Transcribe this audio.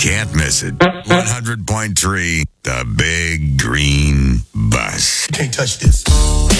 can't miss it. 100.3, The Big Green Bus. Can't touch this.